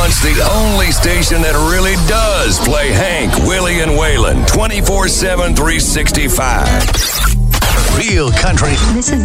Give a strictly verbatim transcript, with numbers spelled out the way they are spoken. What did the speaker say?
wants the only station that really does play Hank, Willie, and Waylon twenty-four seven, three sixty-five. Real country. This is